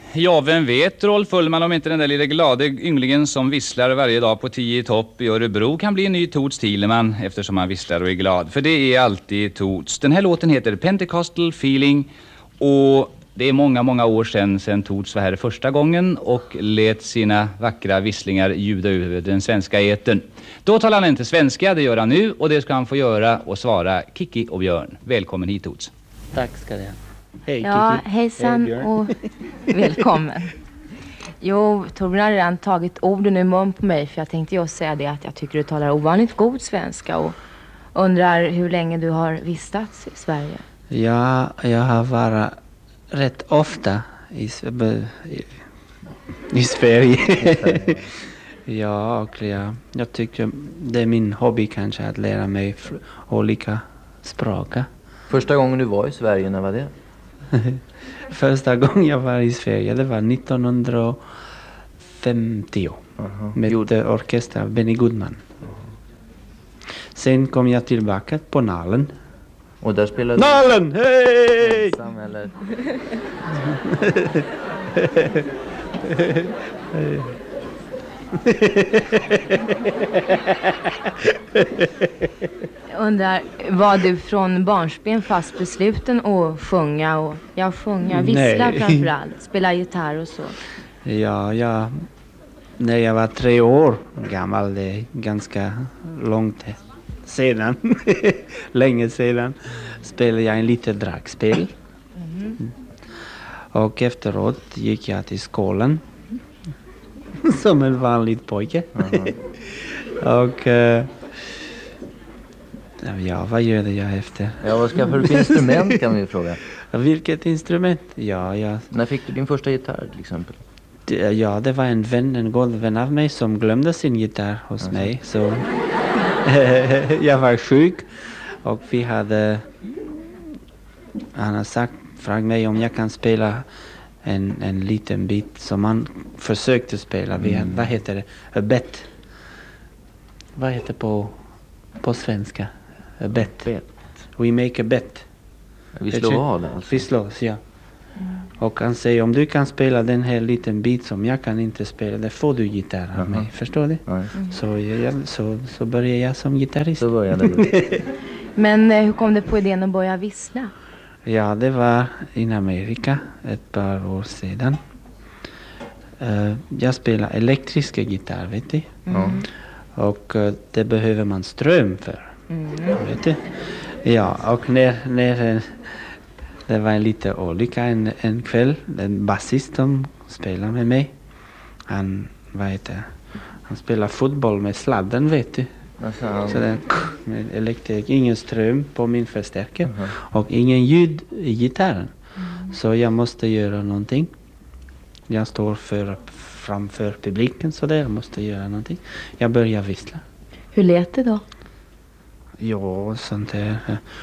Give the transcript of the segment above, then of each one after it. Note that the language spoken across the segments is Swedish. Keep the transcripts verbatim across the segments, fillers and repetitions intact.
Ja, vem vet, Rolf Ullman, om inte den där lilla glade ynglingen som visslar varje dag på tio i topp i Örebro kan bli en ny Toots Thielemans eftersom han visslar och är glad. För det är alltid Toots. Den här låten heter Pentecostal Feeling och det är många, många år sedan, sedan Toots var här första gången och lät sina vackra visslingar ljuda över den svenska etern. Då talar han inte svenska, det gör han nu och det ska han få göra och svara Kiki och Björn. Välkommen hit, Toots. Tack ska det ha. Hej, Ja, Kiki. hejsan Hej, och välkommen. Jo, Torbjörn har redan tagit orden i mun på mig för jag tänkte just säga det att jag tycker du talar ovanligt god svenska och undrar hur länge du har vistats i Sverige. Ja, jag har varit rätt ofta i, i, i Sverige. Ja, och jag, jag tycker det är min hobby kanske att lära mig olika språk. Första gången du var i Sverige, när var det? Första gången jag var i Sverige, det var nittonhundrafemtio. Uh-huh. Med Gjorde. orkester av Benny Goodman. Uh-huh. Sen kom jag tillbaka på Nalen. Och där spelade Nalen, hej! Ensam, eller? Jag undrar, var du från barnsben fast besluten att sjunga och jag sjunga, vissla framförallt, spela gitarr och så? Ja, ja, när jag var tre år gammal, det är ganska långt sedan, länge sedan, spelade jag en liten dragspel. Mm. Och efteråt gick jag till skolan som en vanlig pojke. Uh-huh. Och uh, ja, vad gör jag efter? Ja, vad ska för instrument kan vi fråga. Vilket instrument? Ja, ja. När fick du din första gitarr till exempel? Det, ja, det var en vän, en god vän av mig som glömde sin gitarr hos uh-huh. mig. Så jag var sjuk och vi hade, han har sagt, frågat mig om jag kan spela en, en liten bit som han försökte spela. Vi hade, vad heter det? A bet. Vad heter på, på svenska? A bet. bet. We make a bet. Vi slår vad alltså? Vi slår, ja. Mm. Och han säger, om du kan spela den här liten bit som jag kan inte spela, det får du gitarr av uh-huh. mig. Förstår du? Mm. Så, jag, så, så började jag som gitarrist. Så började du. Men eh, hur kom du på idén att börja vissla? Ja, det var i Amerika ett par år sedan. Uh, jag spelar elektriska gitarr, vet du. Mm. Och uh, det behöver man ström för. Mm. Vet du? Ja, och när, när uh, det var en liten olycka en, en kväll, en basist som spelade med mig. Han, vad heter han spelar fotboll med sladden, vet du. Alltså, så den, med elektrik, ingen ström på min förstärkare uh-huh. och ingen ljud i gitarren. Mm. Så jag måste göra någonting. Jag står för, framför publiken så där, jag måste göra någonting. Jag börjar vissla. Hur lät det då? Ja, sånt där.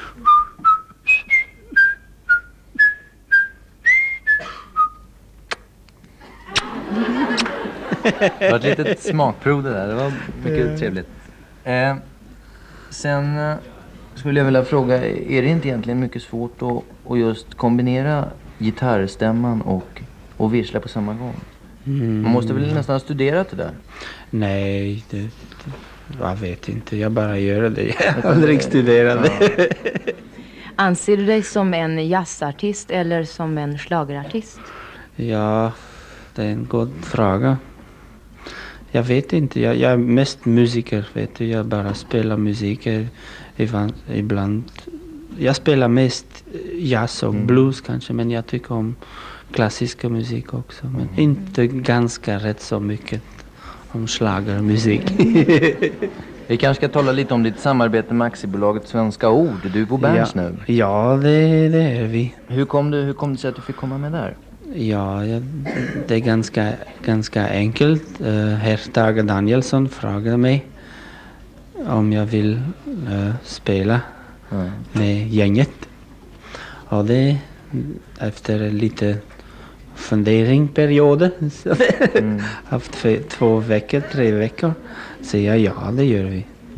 Det var ett litet smakprov det där, det var mycket trevligt. Eh, sen eh, skulle jag vilja fråga, är det inte egentligen mycket svårt att, att just kombinera gitarrstämman och, och vissla på samma gång? Mm. Man måste väl nästan ha studerat det där? Nej, det, det, jag vet inte, jag bara gör det. Jag har aldrig studerat det. Anser du dig som en jazzartist eller som en schlagerartist? Ja, det är en god fråga. Jag vet inte, jag, jag är mest musiker, vet du. Jag bara spelar musik ibland. ibland. Jag spelar mest jazz och mm. blues kanske, men jag tycker om klassiska musik också. Men mm. inte ganska rätt så mycket om schlagermusik. Vi kanske ska tala lite om ditt samarbete med aktiebolaget Svenska Ord. Du är på Berns ja, nu. Ja, det, det är vi. Hur kom, du, hur kom det sig att du fick komma med där? Ja, ja, det är ganska, ganska enkelt. Uh, herr Tage Danielsson frågade mig om jag vill uh, spela mm. med gänget. Och det efter lite funderingsperiod mm. efter två veckor, tre veckor, säger jag ja, det gör vi. Mm.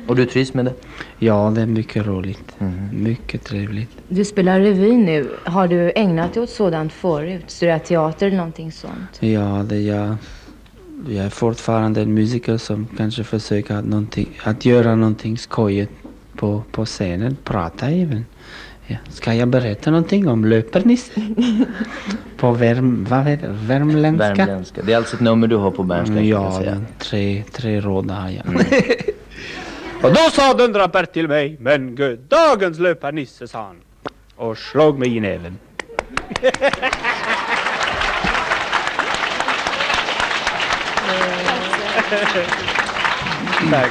Och du trivs med det? Ja, det är mycket roligt. Mm. Mycket trevligt. Du spelar revy nu. Har du ägnat dig åt sådant förut? Studerat teater eller någonting sånt? Ja, det jag, jag är fortfarande en musiker som kanske försöker att, någonting, att göra någonting skojigt på, på scenen. Prata även. Ja. Ska jag berätta någonting om Löpernisse? På värm, vad är det? Värmländska? Värmländska. Det är alltså ett nummer du har på bärnska. Mm, kan jag ja, säga. den, tre, tre råd har jag. Mm. Och då sa Dundrapert till mig, men gud, dagens Löpernisse, sa han. Och slog mig i näven. Tack.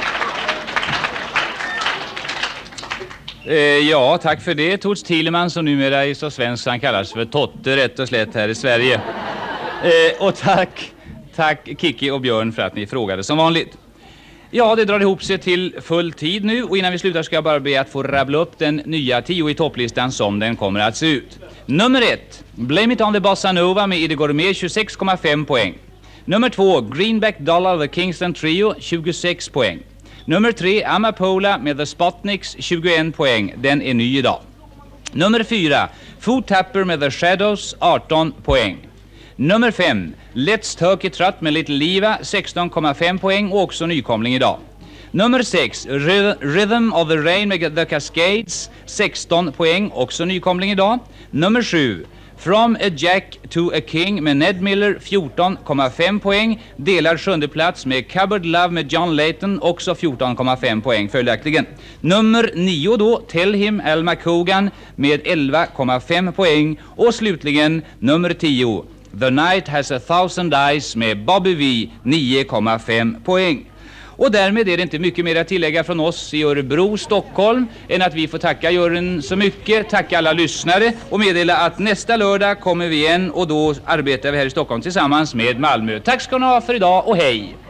Eh, ja, tack för det, Toots Thielemans, som numera är så svensk han kallas för Totte rätt och slätt här i Sverige. Eh, och tack, tack Kiki och Björn för att ni frågade som vanligt. Ja, det drar ihop sig till full tid nu, och innan vi slutar ska jag bara be att få rabbla upp den nya tio i topplistan som den kommer att se ut. Nummer ett, Blame It On The Bossa Nova med Ide Gourmet, tjugosex komma fem poäng. Nummer två, Greenback Dollar The Kingston Trio, tjugosex poäng. Nummer tre, Amapola med The Spotniks, tjugoen poäng. Den är ny idag. Nummer fyra, Food Tapper med The Shadows, arton poäng. Nummer fem, Let's Turkey Trot med Little Liva, sexton komma fem poäng och också nykomling idag. Nummer sex, Rhythm of the Rain med The Cascades, sexton poäng, också nykomling idag. Nummer sju, From a Jack to a King med Ned Miller, fjorton komma fem poäng. Delar sjunde plats med Cupboard Love med John Layton, också fjorton komma fem poäng följaktligen. Nummer nio då, Tell Him Al McCogan med elva komma fem poäng. Och slutligen nummer tio, The Night Has a Thousand Eyes med Bobby V, nio komma fem poäng. Och därmed är det inte mycket mer att tillägga från oss i Örebro, Stockholm, än att vi får tacka juryn så mycket, tacka alla lyssnare och meddela att nästa lördag kommer vi igen, och då arbetar vi här i Stockholm tillsammans med Malmö. Tack ska ni ha för idag och hej!